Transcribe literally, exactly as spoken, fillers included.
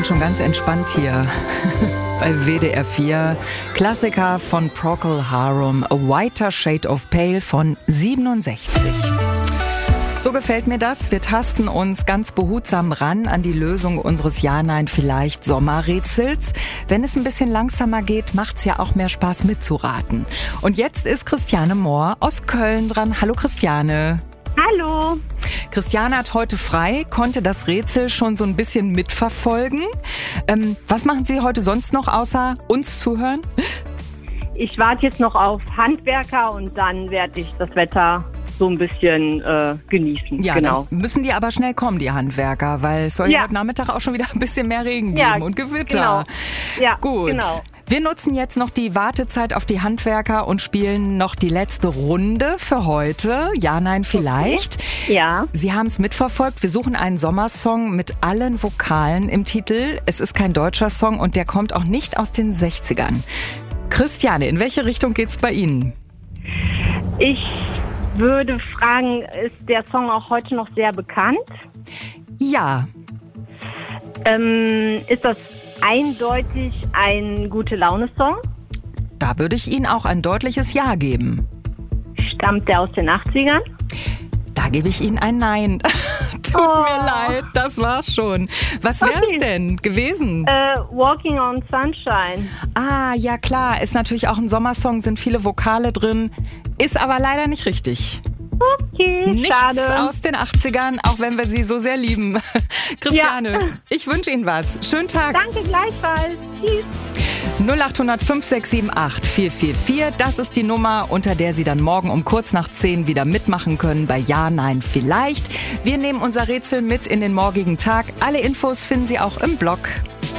sind schon ganz entspannt hier bei W D R vier. Klassiker von Procol Harum, A Whiter Shade of Pale von siebenundsechzig. So gefällt mir das. Wir tasten uns ganz behutsam ran an die Lösung unseres Ja-Nein-Vielleicht-Sommerrätsels. Wenn es ein bisschen langsamer geht, macht's ja auch mehr Spaß mitzuraten. Und jetzt ist Christiane Mohr aus Köln dran. Hallo Christiane. Hallo. Christiane hat heute frei, konnte das Rätsel schon so ein bisschen mitverfolgen. Ähm, was machen Sie heute sonst noch, außer uns zuhören? Ich warte jetzt noch auf Handwerker und dann werde ich das Wetter so ein bisschen äh, genießen. Ja, genau. Dann müssen die aber schnell kommen, die Handwerker, weil es soll ja heute Nachmittag auch schon wieder ein bisschen mehr Regen geben Ja, und Gewitter. Genau. Ja, Gut. Genau. Wir nutzen jetzt noch die Wartezeit auf die Handwerker und spielen noch die letzte Runde für heute. Ja, nein, vielleicht. Okay. Ja. Sie haben es mitverfolgt. Wir suchen einen Sommersong mit allen Vokalen im Titel. Es ist kein deutscher Song und der kommt auch nicht aus den sechzigern. Christiane, in welche Richtung geht's bei Ihnen? Ich würde fragen, ist der Song auch heute noch sehr bekannt? Ja. Ähm, ist das eindeutig ein Gute-Laune-Song? Da würde ich Ihnen auch ein deutliches Ja geben. Stammt der aus den achtzigern? Da gebe ich Ihnen ein Nein. Tut Oh. mir leid, das war's schon. Was wäre es Okay. denn gewesen? Äh, Walking on Sunshine. Ah, ja klar, ist natürlich auch ein Sommersong, sind viele Vokale drin, ist aber leider nicht richtig. Okay, Nichts schade. aus den achtzigern, auch wenn wir sie so sehr lieben. Christiane, Ja. ich wünsche Ihnen was. Schönen Tag. Danke gleichfalls. Tschüss. null acht null null fünf sechs sieben acht vier vier vier, das ist die Nummer, unter der Sie dann morgen um kurz nach zehn wieder mitmachen können bei Ja, Nein, Vielleicht. Wir nehmen unser Rätsel mit in den morgigen Tag. Alle Infos finden Sie auch im Blog.